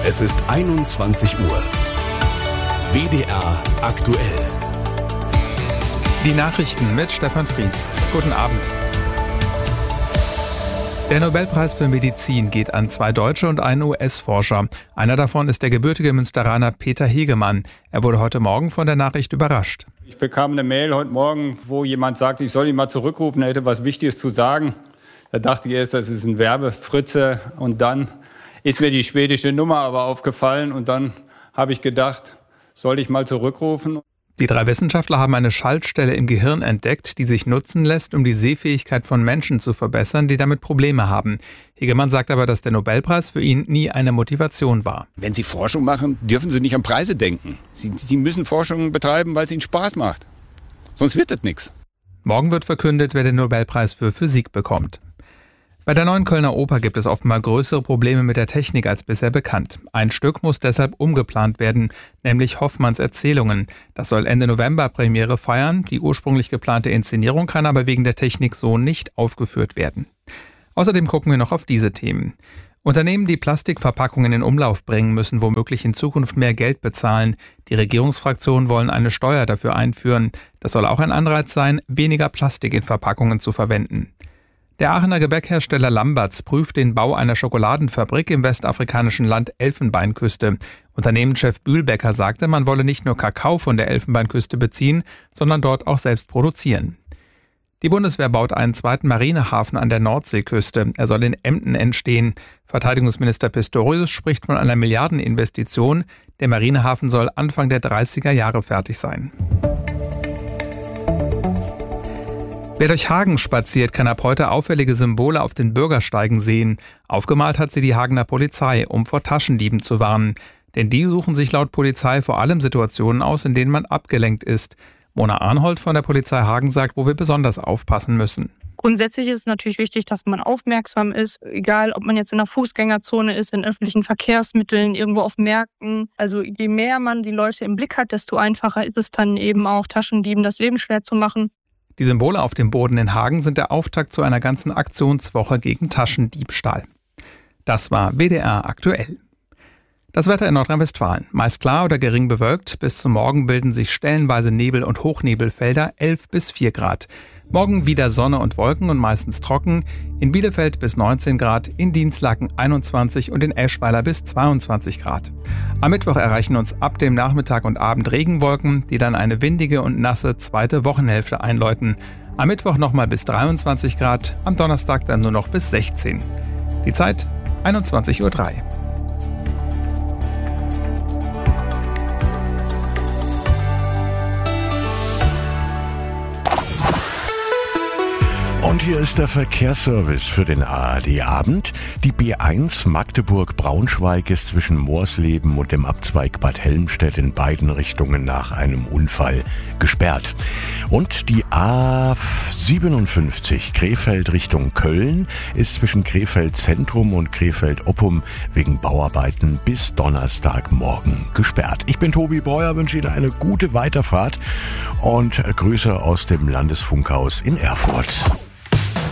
Es ist 21 Uhr. WDR aktuell. Die Nachrichten mit Stefan Fries. Guten Abend. Der Nobelpreis für Medizin geht an 2 Deutsche und einen US-Forscher. Einer davon ist der gebürtige Münsteraner Peter Hegemann. Er wurde heute Morgen von der Nachricht überrascht. Ich bekam eine Mail heute Morgen, wo jemand sagt, ich soll ihn mal zurückrufen, er hätte was Wichtiges zu sagen. Da dachte ich erst, das ist ein Werbefritze, und dann ist mir die schwedische Nummer aber aufgefallen und dann habe ich gedacht, soll ich mal zurückrufen. Die 3 Wissenschaftler haben eine Schaltstelle im Gehirn entdeckt, die sich nutzen lässt, um die Sehfähigkeit von Menschen zu verbessern, die damit Probleme haben. Hegemann sagt aber, dass der Nobelpreis für ihn nie eine Motivation war. Wenn Sie Forschung machen, dürfen Sie nicht an Preise denken. Sie müssen Forschung betreiben, weil es Ihnen Spaß macht. Sonst wird das nichts. Morgen wird verkündet, wer den Nobelpreis für Physik bekommt. Bei der neuen Kölner Oper gibt es offenbar größere Probleme mit der Technik als bisher bekannt. Ein Stück muss deshalb umgeplant werden, nämlich Hoffmanns Erzählungen. Das soll Ende November Premiere feiern. Die ursprünglich geplante Inszenierung kann aber wegen der Technik so nicht aufgeführt werden. Außerdem gucken wir noch auf diese Themen. Unternehmen, die Plastikverpackungen in Umlauf bringen, müssen womöglich in Zukunft mehr Geld bezahlen. Die Regierungsfraktionen wollen eine Steuer dafür einführen. Das soll auch ein Anreiz sein, weniger Plastik in Verpackungen zu verwenden. Der Aachener Gebäckhersteller Lamberts prüft den Bau einer Schokoladenfabrik im westafrikanischen Land Elfenbeinküste. Unternehmenschef Bühlbecker sagte, man wolle nicht nur Kakao von der Elfenbeinküste beziehen, sondern dort auch selbst produzieren. Die Bundeswehr baut einen 2. Marinehafen an der Nordseeküste. Er soll in Emden entstehen. Verteidigungsminister Pistorius spricht von einer Milliardeninvestition. Der Marinehafen soll Anfang der 30er Jahre fertig sein. Wer durch Hagen spaziert, kann ab heute auffällige Symbole auf den Bürgersteigen sehen. Aufgemalt hat sie die Hagener Polizei, um vor Taschendieben zu warnen. Denn die suchen sich laut Polizei vor allem Situationen aus, in denen man abgelenkt ist. Mona Arnhold von der Polizei Hagen sagt, wo wir besonders aufpassen müssen. Grundsätzlich ist es natürlich wichtig, dass man aufmerksam ist, egal ob man jetzt in einer Fußgängerzone ist, in öffentlichen Verkehrsmitteln, irgendwo auf Märkten. Also je mehr man die Leute im Blick hat, desto einfacher ist es dann eben auch, Taschendieben das Leben schwer zu machen. Die Symbole auf dem Boden in Hagen sind der Auftakt zu einer ganzen Aktionswoche gegen Taschendiebstahl. Das war WDR aktuell. Das Wetter in Nordrhein-Westfalen. Meist klar oder gering bewölkt. Bis zum Morgen bilden sich stellenweise Nebel- und Hochnebelfelder, 11 bis 4 Grad. Morgen wieder Sonne und Wolken und meistens trocken. In Bielefeld bis 19 Grad, in Dinslaken 21 und in Eschweiler bis 22 Grad. Am Mittwoch erreichen uns ab dem Nachmittag und Abend Regenwolken, die dann eine windige und nasse zweite Wochenhälfte einläuten. Am Mittwoch nochmal bis 23 Grad, am Donnerstag dann nur noch bis 16. Die Zeit 21:03 Uhr. Und hier ist der Verkehrsservice für den ARD-Abend. Die B1 Magdeburg-Braunschweig ist zwischen Moorsleben und dem Abzweig Bad Helmstedt in beiden Richtungen nach einem Unfall gesperrt. Und die A57 Krefeld Richtung Köln ist zwischen Krefeld Zentrum und Krefeld Oppum wegen Bauarbeiten bis Donnerstagmorgen gesperrt. Ich bin Tobi Breuer, wünsche Ihnen eine gute Weiterfahrt und Grüße aus dem Landesfunkhaus in Erfurt.